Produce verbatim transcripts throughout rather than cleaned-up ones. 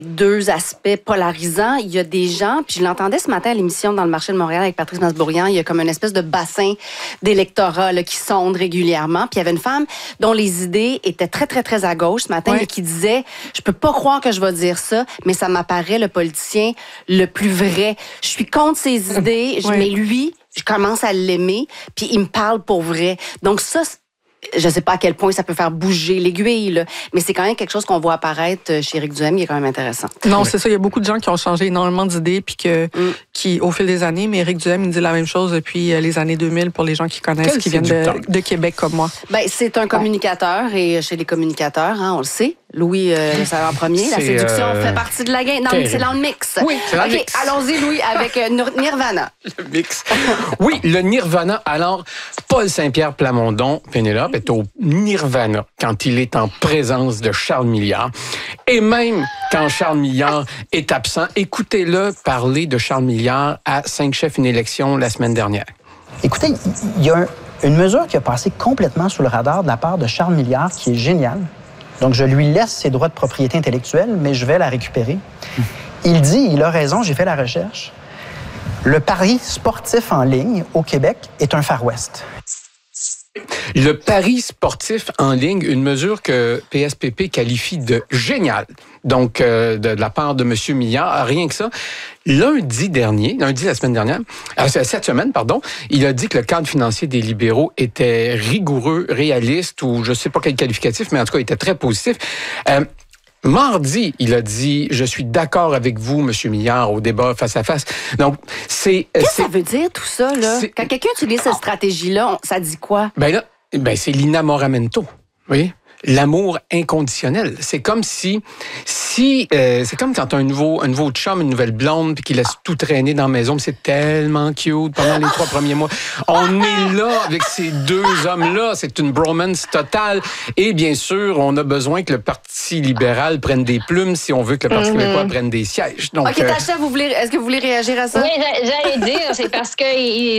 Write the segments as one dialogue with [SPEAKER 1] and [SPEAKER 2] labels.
[SPEAKER 1] deux aspects polarisants. Il y a des gens, puis je l'entendais ce matin à l'émission dans le marché de Montréal avec Patrice Masbourian, il y a comme une espèce de bassin d'électorat là, qui sonde régulièrement. Puis il y avait une femme dont les idées étaient très, très, très à gauche ce matin ouais. et qui disait, je peux pas croire que je vais dire ça, mais ça m'apparaît le politicien le plus vrai. Je suis contre ses idées, ouais. mais lui, je commence à l'aimer, puis il me parle pour vrai. Donc ça, je ne sais pas à quel point ça peut faire bouger l'aiguille, là, mais c'est quand même quelque chose qu'on voit apparaître chez Éric Duhem, qui est quand même intéressant.
[SPEAKER 2] Non, c'est ça. Il y a beaucoup de gens qui ont changé énormément d'idées, puis que, mm. qui, au fil des années, mais Éric Duhem, il dit la même chose depuis les années deux mille pour les gens qui connaissent, Quel qui viennent de, de Québec comme moi.
[SPEAKER 1] Ben, c'est un communicateur, et chez les communicateurs, hein, on le sait. Louis euh, le savait en premier. La séduction euh... fait partie de la game. Non, mais c'est dans le mix.
[SPEAKER 3] Oui, c'est dans
[SPEAKER 1] okay,
[SPEAKER 3] le mix.
[SPEAKER 1] Allons-y, Louis, avec euh, Nirvana.
[SPEAKER 3] Le mix. Oui, le Nirvana. Alors, Paul Saint-Pierre Plamondon, Pénélope, est au Nirvana quand il est en présence de Charles Milliard. Et même quand Charles Milliard est absent, écoutez-le parler de Charles Milliard à cinq chefs une élection la semaine dernière.
[SPEAKER 4] Écoutez, il y a un, une mesure qui a passé complètement sous le radar de la part de Charles Milliard qui est géniale. Donc, je lui laisse ses droits de propriété intellectuelle, mais je vais la récupérer. Il dit, il a raison, j'ai fait la recherche, le pari sportif en ligne au Québec est un Far West.
[SPEAKER 3] Le pari sportif en ligne, une mesure que P S P P qualifie de géniale. Donc, euh, de, de la part de M. Milliard, rien que ça. Lundi dernier, lundi la semaine dernière, euh, cette semaine, pardon, il a dit que le cadre financier des libéraux était rigoureux, réaliste, ou je ne sais pas quel qualificatif, mais en tout cas, il était très positif. Euh, Mardi, il a dit « Je suis d'accord avec vous, M. Milliard, au débat face à face ». Donc, c'est...
[SPEAKER 1] Qu'est-ce que ça veut dire, tout ça, là? Quand quelqu'un utilise cette stratégie-là, ça dit quoi?
[SPEAKER 3] Ben là, ben c'est l'inamoramento, vous voyez? L'amour inconditionnel. C'est comme si, si euh, c'est comme quand tu as un nouveau, un nouveau chum, une nouvelle blonde, puis qu'il laisse tout traîner dans la maison, puis c'est tellement cute pendant les trois premiers mois. On est là avec ces deux hommes-là. C'est une bromance totale. Et bien sûr, on a besoin que le Parti libéral prenne des plumes si on veut que le Parti mm-hmm. québécois prenne des sièges. Donc,
[SPEAKER 1] OK, Tacha, vous voulez, est-ce que vous voulez réagir à ça?
[SPEAKER 5] Oui, j'allais dire, c'est parce qu'il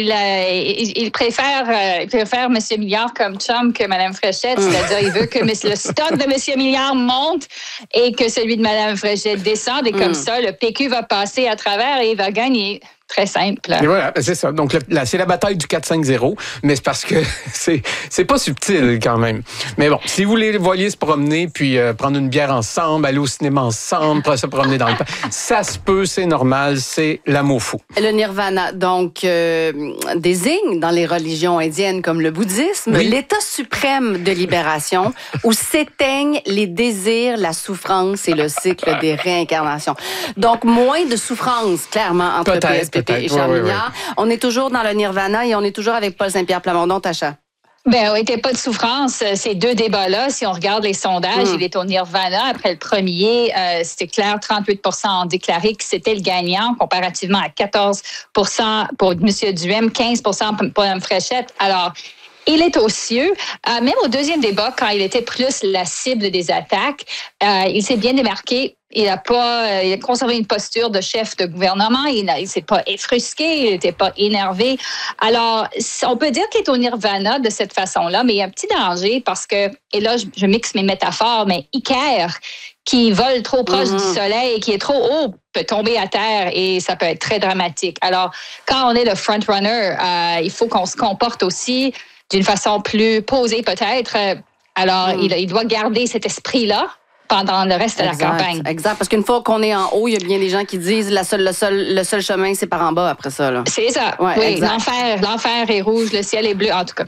[SPEAKER 5] il, il préfère, il préfère M. Milliard comme chum que Mme Fréchette. Mm. C'est-à-dire, il veut que le stock de M. Milliard monte et que celui de Mme Fréchette descende. Et comme mm. ça, le P Q va passer à travers et il va gagner. Très simple.
[SPEAKER 3] Et voilà, c'est ça. Donc, là, c'est la bataille du quatre cinq zéro, mais c'est parce que c'est, c'est pas subtil quand même. Mais bon, si vous les voyez se promener, puis euh, prendre une bière ensemble, aller au cinéma ensemble, se promener dans le parc, ça se peut, c'est normal, c'est l'amour fou.
[SPEAKER 1] Le nirvana, donc, euh, désigne dans les religions indiennes comme le bouddhisme, oui. l'état suprême de libération où s'éteignent les désirs, la souffrance et le cycle des réincarnations. Donc, moins de souffrance, clairement, entre P S P P et Charles Milliard. Ouais, ouais, ouais. On est toujours dans le nirvana et on est toujours avec Paul Saint-Pierre Plamondon, Tacha.
[SPEAKER 5] Ben, oui, il n'y a pas de souffrance. Ces deux débats-là, si on regarde les sondages, mm. il est au nirvana. Après le premier, euh, c'était clair, trente-huit pour cent ont déclaré que c'était le gagnant, comparativement à quatorze pour cent pour M. Duhem, quinze pour cent pour Mme Fréchette. Alors, il est aux cieux. Euh, même au deuxième débat, quand il était plus la cible des attaques, euh, il s'est bien démarqué. Il a pas, euh, il a conservé une posture de chef de gouvernement. Il ne s'est pas effrusqué, il n'était pas énervé. Alors, on peut dire qu'il est au nirvana de cette façon-là, mais il y a un petit danger parce que, et là, je, je mixe mes métaphores, mais Icare, qui vole trop proche mm-hmm. du soleil et qui est trop haut, peut tomber à terre et ça peut être très dramatique. Alors, quand on est le front-runner, euh, il faut qu'on se comporte aussi d'une façon plus posée peut-être. Alors, mm. il, il doit garder cet esprit-là pendant le reste exact, de la campagne.
[SPEAKER 1] Exact, parce qu'une fois qu'on est en haut, il y a bien des gens qui disent la seule, le, seul, le seul chemin, c'est par en bas après ça. Là.
[SPEAKER 5] C'est ça, ouais, oui. Exact. L'enfer, l'enfer est rouge, le ciel est bleu, en tout cas.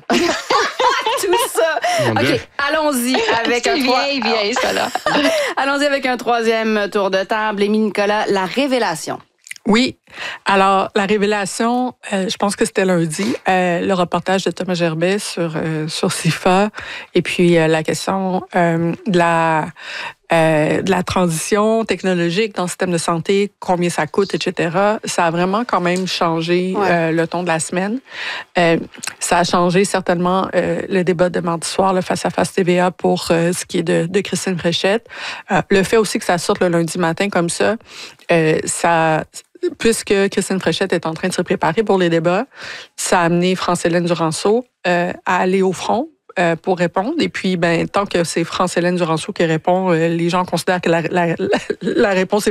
[SPEAKER 1] Tout ça. OK, allons-y avec un...
[SPEAKER 5] vieille, vieille, ça, là.
[SPEAKER 1] Allons-y avec un troisième tour de table. Émile Nicolas, la révélation.
[SPEAKER 2] Oui. Alors, la révélation, euh, je pense que c'était lundi, euh, le reportage de Thomas Gerbet sur, euh, sur C I F A et puis euh, la question euh, de la... Euh, de la transition technologique dans le système de santé, combien ça coûte, et cetera. Ça a vraiment quand même changé ouais. euh, le ton de la semaine. Euh, ça a changé certainement euh, le débat de mardi soir, le face-à-face T V A pour euh, ce qui est de, de Christine Fréchette. Euh, le fait aussi que ça sorte le lundi matin comme ça, euh, ça... Puisque Christine Fréchette est en train de se préparer pour les débats, ça a amené France-Hélène Duranceau euh, à aller au front euh, pour répondre. Et puis, ben, tant que c'est France-Hélène Duranceau qui répond, euh, les gens considèrent que la, la, la réponse est